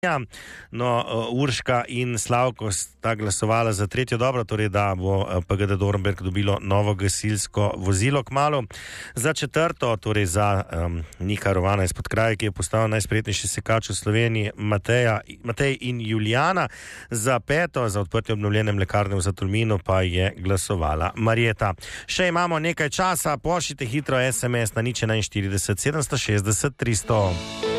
No, Urška in Slavko sta glasovala za tretjo dobro, torej da bo PGD Dornberk dobilo novo gasilsko vozilo kmalu. Za četrto, torej za Nika Rovana iz Podkraja, ki je postal najspretnejši sekač v Sloveniji, Matej in Julijana. Za peto, za odprtje obnovljene mlekarne v Zatolminu pa je glasovala Marjeta. Še imamo nekaj časa, pošljite hitro SMS na 041 760 300.